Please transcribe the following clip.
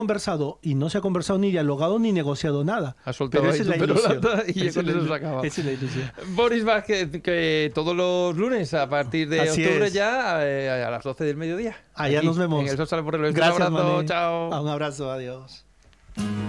conversado y no se ha conversado ni dialogado ni negociado nada. Ha soltado Pero ahí esa es tu la ilusión. perolata y Esa con eso se acaba. Esa es la ilusión. Boris Vázquez, que todos los lunes a partir de Así octubre es. ya a las 12 del mediodía. Allá Aquí, nos vemos. En el Sol Sale por el Oeste. Gracias, Un abrazo, Mane. chao. Un abrazo, adiós.